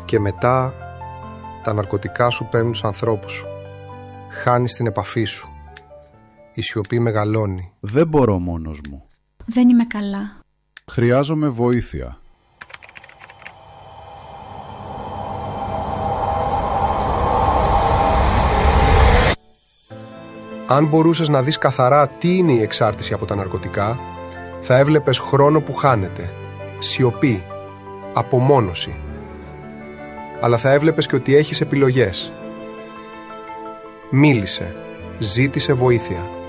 Και μετά τα ναρκωτικά σου παίρνουν τους ανθρώπους σου. Χάνεις την επαφή σου. Η σιωπή μεγαλώνει. Δεν μπορώ μόνος μου. Δεν είμαι καλά. Χρειάζομαι βοήθεια. Αν μπορούσες να δεις καθαρά τι είναι η εξάρτηση από τα ναρκωτικά, θα έβλεπες χρόνο που χάνεται, σιωπή, απομόνωση. Αλλά θα έβλεπες και ότι έχεις επιλογές. Μίλησε, ζήτησε βοήθεια.